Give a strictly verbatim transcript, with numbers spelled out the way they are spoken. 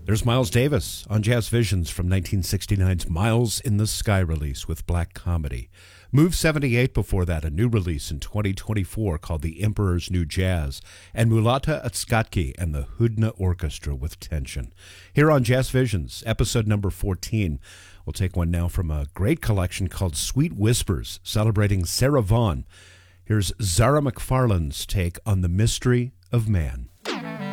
There's Miles Davis on Jazz Visions from nineteen sixty-nine's Miles in the Sky release with Black Comedy. Move seventy-eight before that, a new release in twenty twenty-four called The Emperor's New Jazz, and Mulata Atskatki and the Hudna Orchestra with Tension. Here on Jazz Visions, episode number fourteen, we'll take one now from a great collection called Sweet Whispers, celebrating Sarah Vaughan. Here's Zara McFarlane's take on The Mystery of Man.